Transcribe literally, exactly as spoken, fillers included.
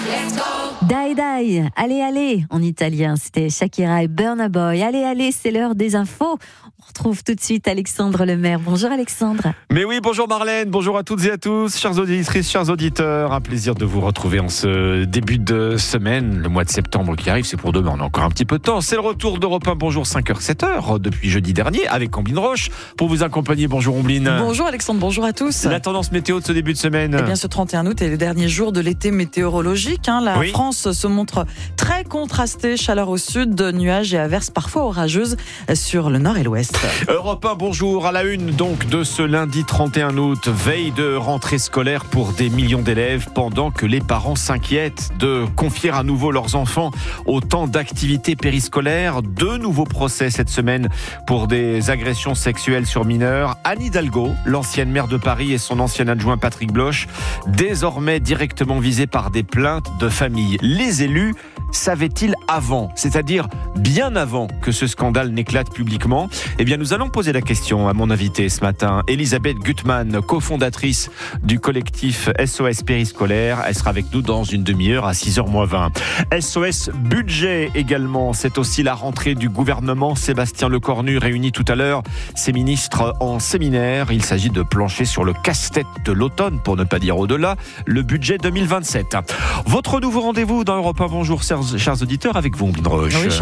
Dai dai, allez allez en italien, c'était Shakira et Burna Boy. Allez allez, c'est l'heure des infos. On retrouve tout de suite Alexandre Lemaire. Bonjour Alexandre. Mais oui, bonjour Marlène, bonjour à toutes et à tous, chères auditrices, chers auditeurs. Un plaisir de vous retrouver en ce début de semaine. Le mois de septembre qui arrive, c'est pour demain, on a encore un petit peu de temps. C'est le retour d'Europe un, bonjour cinq heures sept heures depuis jeudi dernier avec Omblin Roche pour vous accompagner. Bonjour Omblin. Bonjour Alexandre, bonjour à tous. La tendance météo de ce début de semaine. Eh bien, ce trente et un août est le dernier jour de l'été météorologique. Hein. La oui. France se montre très contrastée. Chaleur au sud, nuages et averses parfois orageuses sur le nord et l'ouest. Europe un, bonjour. À la une donc de ce lundi trente et un août, veille de rentrée scolaire pour des millions d'élèves pendant que les parents s'inquiètent de confier à nouveau leurs enfants au temps d'activités périscolaires. Deux nouveaux procès cette semaine pour des agressions sexuelles sur mineurs. Anne Hidalgo, l'ancienne maire de Paris, et son ancien adjoint Patrick Bloch, désormais directement visés par des plaintes de famille. Les élus savaient-ils avant, c'est-à-dire bien avant que ce scandale n'éclate publiquement? Eh bien, nous allons poser la question à mon invité ce matin, Elisabeth Gutmann, cofondatrice du collectif S O S Périscolaire. Elle sera avec nous dans une demi-heure à six heures moins vingt. S O S Budget également, c'est aussi la rentrée du gouvernement. Sébastien Lecornu réunit tout à l'heure ses ministres en séminaire. Il s'agit de plancher sur le casse-tête de l'automne, pour ne pas dire au-delà, le budget deux mille vingt-sept. Votre nouveau rendez-vous dans Europe un, bonjour chers auditeurs, avec vous, Omblin Roche. Oui,